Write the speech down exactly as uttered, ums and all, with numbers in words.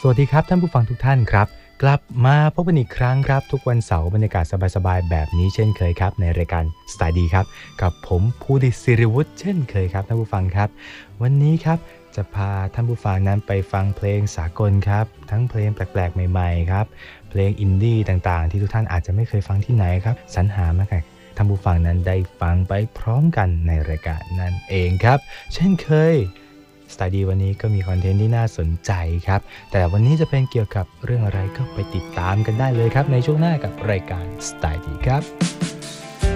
สวัสดีครับท่านผู้ฟังทุกท่านครับกลับมาพบกันอีกครั้งครับทุกวันเสาร์บรรยากาศสบายๆแบบนี้เช่นเคยครับในรายการสไตล์ดีครับกับผมภูดิตศิริวุฒิเช่นเคยครับท่านผู้ฟังครับวันนี้ครับจะพาท่านผู้ฟังนั้นไปฟังเพลงสากลครับทั้งเพลงแปลกๆใหม่ๆครับเพลงอินดี้ต่างๆที่ทุกท่านอาจจะไม่เคยฟังที่ไหนครับสรรหามาให้ท่านผู้ฟังนั้นได้ฟังไปพร้อมกันในรายการนั่นเองครับเช่นเคยสไตล์ดีวันนี้ก็มีคอนเทนต์ที่น่าสนใจครับแต่วันนี้จะเป็นเกี่ยวกับเรื่องอะไรก็ไปติดตามกันได้เลยครับในช่วงหน้ากับรายการสไตล์ดีครับ